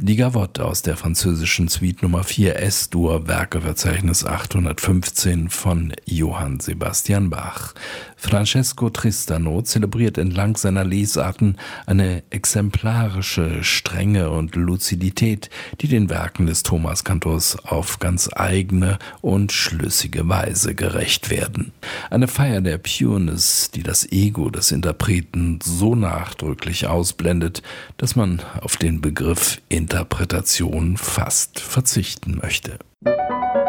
Die Gavotte aus der französischen Suite Nummer 4 S-Dur, Werkeverzeichnis 815 von Johann Sebastian Bach. Francesco Tristano zelebriert entlang seiner Lesarten eine exemplarische Strenge und Luzidität, die den Werken des Thomaskantors auf ganz eigene und schlüssige Weise gerecht werden. Eine Feier der Pureness, die das Ego des Interpreten so nachdrücklich ausblendet, dass man auf den Begriff Interpretation fast verzichten möchte.